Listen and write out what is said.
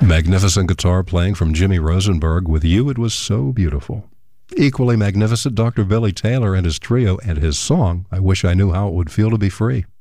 Magnificent guitar playing from Jimmy Rosenberg. With You, It Was So Beautiful. Equally magnificent, Dr. Billy Taylor and his trio, and his song, I Wish I Knew How It Would Feel to Be Free.